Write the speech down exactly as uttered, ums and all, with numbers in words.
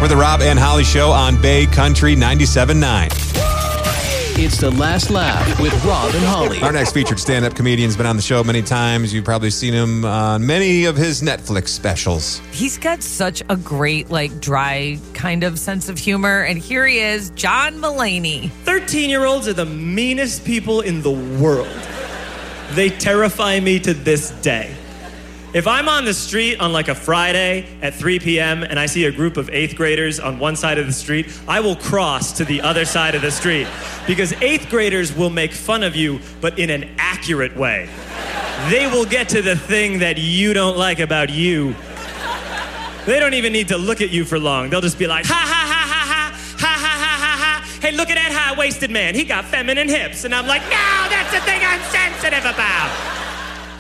for the Rob and Holly Show on Bay Country ninety-seven point nine. It's The Last Laugh with Rob and Holly. Our next featured stand-up comedian's been on the show many times. You've probably seen him on many of his Netflix specials. He's got such a great, like, dry kind of sense of humor. And here he is, John Mulaney. thirteen-year-olds are the meanest people in the world. They terrify me to this day. If I'm on the street on like a Friday at three p.m. and I see a group of eighth graders on one side of the street, I will cross to the other side of the street because eighth graders will make fun of you, but in an accurate way. They will get to the thing that you don't like about you. They don't even need to look at you for long. They'll just be like, ha, ha, ha, ha, ha, ha, ha, ha, ha, ha. Hey, look at that high-waisted man. He got feminine hips. And I'm like, no, that's the thing I'm sensitive about.